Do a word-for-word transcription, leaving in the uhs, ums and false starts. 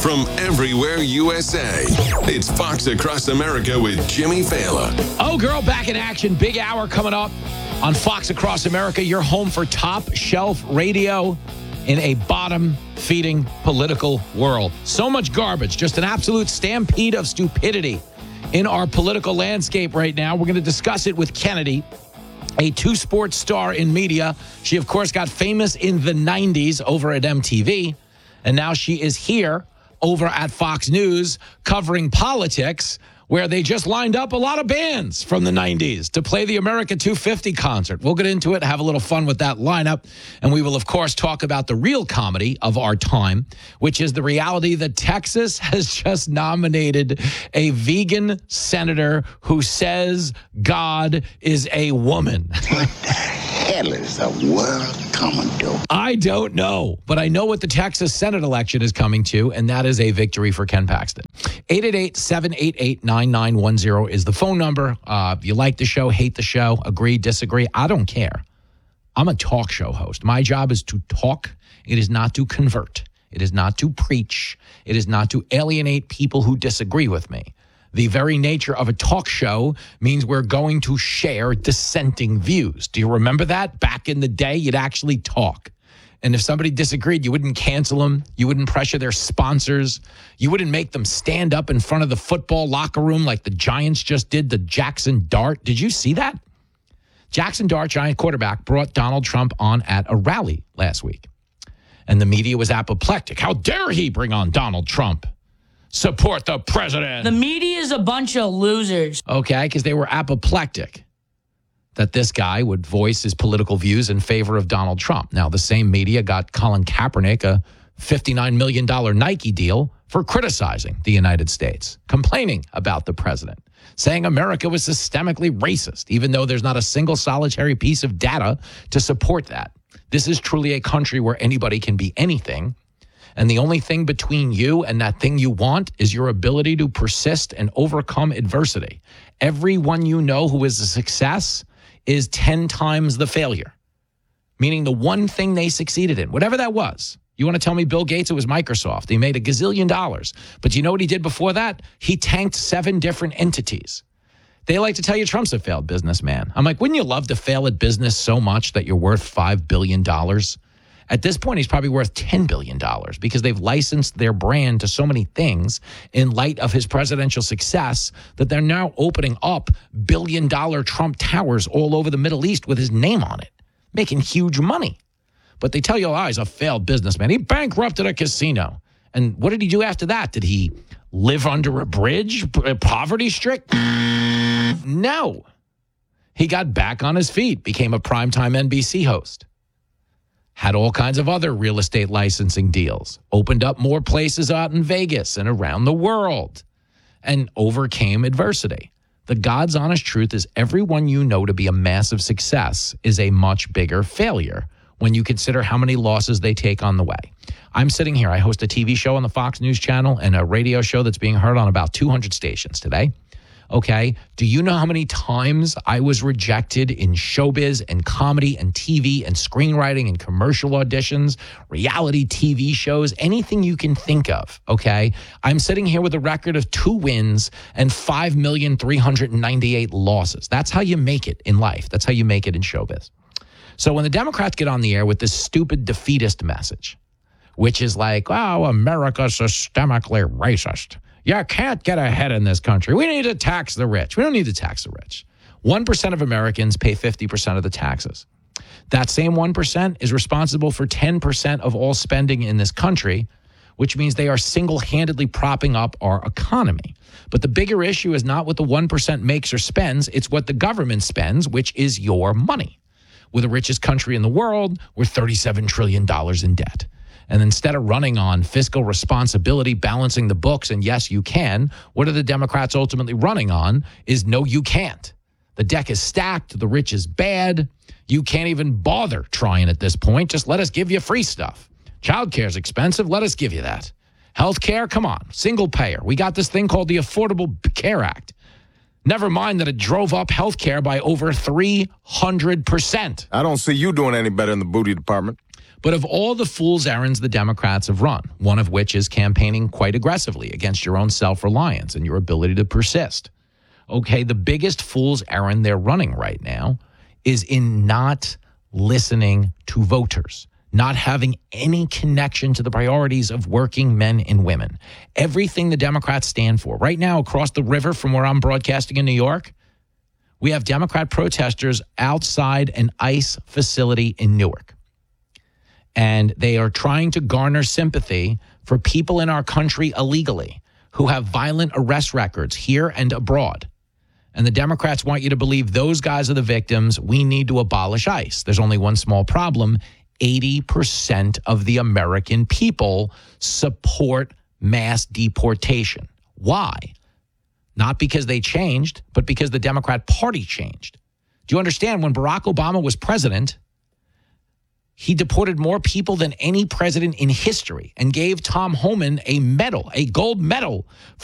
from everywhere U S A. It's Fox Across America with Jimmy Fallon. Oh, girl, back in action. Big hour coming up on Fox Across America. Your home for top shelf radio in a bottom-feeding political world. So much garbage, just an absolute stampede of stupidity in our political landscape right now. We're going to discuss it with Kennedy, a two-sport star in media. She, of course, got famous in the nineties over at M T V, and now she is here over at Fox News covering politics, where they just lined up a lot of bands from the nineties to play the America two fifty concert. We'll get into it, have a little fun with that lineup, and we will, of course, talk about the real comedy of our time, which is the reality that Texas has just nominated a vegan senator who says God is a woman. What the hell is the world coming to? I don't know, but I know what the Texas Senate election is coming to, and that is a victory for Ken Paxton. eight eight eight, seven eight eight, nine nine one zero is the phone number. Uh, you like the show, hate the show, agree, disagree. I don't care. I'm a talk show host. My job is to talk. It is not to convert. It is not to preach. It is not to alienate people who disagree with me. The very nature of a talk show means we're going to share dissenting views. Do you remember that? Back in the day, you'd actually talk. And if somebody disagreed, you wouldn't cancel them. You wouldn't pressure their sponsors. You wouldn't make them stand up in front of the football locker room like the Giants just did to Jackson Dart. Did you see that? Jackson Dart, Giant quarterback, brought Donald Trump on at a rally last week. And the media was apoplectic. How dare he bring on Donald Trump? Support the president. The media is a bunch of losers. Okay, because they were apoplectic that this guy would voice his political views in favor of Donald Trump. Now, the same media got Colin Kaepernick a fifty-nine million dollars Nike deal for criticizing the United States, complaining about the president, saying America was systemically racist, even though there's not a single solitary piece of data to support that. This is truly a country where anybody can be anything. And the only thing between you and that thing you want is your ability to persist and overcome adversity. Everyone you know who is a success is ten times the failure, meaning the one thing they succeeded in, whatever that was. You want to tell me Bill Gates, it was Microsoft. He made a gazillion dollars. But you know what he did before that? He tanked seven different entities. They like to tell you Trump's a failed businessman. I'm like, wouldn't you love to fail at business so much that you're worth five billion dollars? At this point, he's probably worth ten billion dollars because they've licensed their brand to so many things in light of his presidential success that they're now opening up billion-dollar Trump towers all over the Middle East with his name on it, making huge money. But they tell you, oh, he's a failed businessman. He bankrupted a casino. And what did he do after that? Did he live under a bridge, poverty-strict? No. He got back on his feet, became a primetime N B C host. Had all kinds of other real estate licensing deals, opened up more places out in Vegas and around the world, and overcame adversity. The God's honest truth is everyone you know to be a massive success is a much bigger failure when you consider how many losses they take on the way. I'm sitting here. I host a T V show on the Fox News Channel and a radio show that's being heard on about two hundred stations today. Okay, do you know how many times I was rejected in showbiz and comedy and T V and screenwriting and commercial auditions, reality T V shows, anything you can think of, okay? I'm sitting here with a record of two wins and five million three hundred ninety-eight losses. That's how you make it in life. That's how you make it in showbiz. So when the Democrats get on the air with this stupid defeatist message, which is like, oh, America's systemically racist. You can't get ahead in this country. We need to tax the rich. We don't need to tax the rich. one percent of Americans pay fifty percent of the taxes. That same one percent is responsible for ten percent of all spending in this country, which means they are single-handedly propping up our economy. But the bigger issue is not what the one percent makes or spends. It's what the government spends, which is your money. We're the richest country in the world. We're thirty-seven trillion dollars in debt. And instead of running on fiscal responsibility, balancing the books, and yes, you can, what are the Democrats ultimately running on is no, you can't. The deck is stacked. The rich is bad. You can't even bother trying at this point. Just let us give you free stuff. Childcare is expensive. Let us give you that. Healthcare, come on, single payer. We got this thing called the Affordable Care Act. Never mind that it drove up healthcare by over three hundred percent. I don't see you doing any better in the booty department. But of all the fool's errands the Democrats have run, one of which is campaigning quite aggressively against your own self-reliance and your ability to persist. Okay, the biggest fool's errand they're running right now is in not listening to voters, not having any connection to the priorities of working men and women. Everything the Democrats stand for. Right now, across the river from where I'm broadcasting in New York, we have Democrat protesters outside an ICE facility in Newark. And they are trying to garner sympathy for people in our country illegally who have violent arrest records here and abroad. And the Democrats want you to believe those guys are the victims. We need to abolish ICE. There's only one small problem. eighty percent of the American people support mass deportation. Why? Not because they changed, but because the Democrat Party changed. Do you understand? When Barack Obama was president, he deported more people than any president in history and gave Tom Homan a medal, a gold medal, for